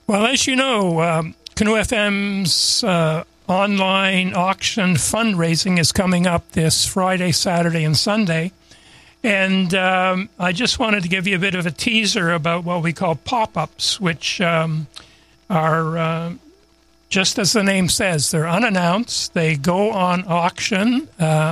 Well, as you know, Canoe FM's online auction fundraising is coming up this Friday, Saturday, and Sunday. And I just wanted to give you a bit of a teaser about what we call pop-ups, which are, just as the name says, they're unannounced. They go on auction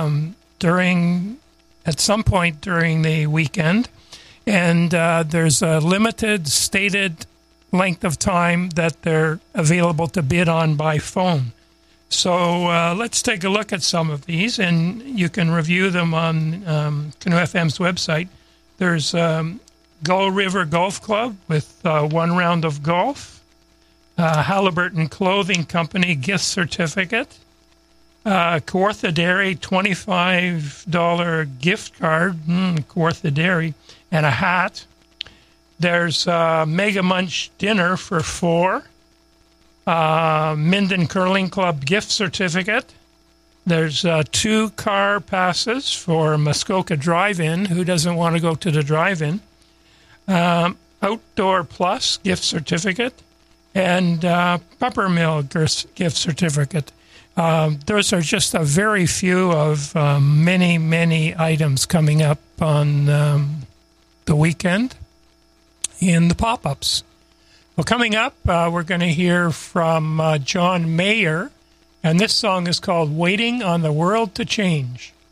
at some point during the weekend. And there's a limited stated length of time that they're available to bid on by phone. So let's take a look at some of these, and you can review them on Canoe FM's website. There's Gull River Golf Club with 1 round of golf, Halliburton Clothing Company gift certificate, Kawartha Dairy $25 gift card, Kawartha Dairy, and a hat. There's Mega Munch dinner for 4. Minden Curling Club gift certificate. There's 2 car passes for Muskoka Drive-In. Who doesn't want to go to the drive-in? Outdoor Plus gift certificate. And Peppermill gift certificate. Those are just a very few of many, many items coming up on the weekend in the pop-ups. Well, coming up, we're going to hear from John Mayer, and this song is called Waiting on the World to Change.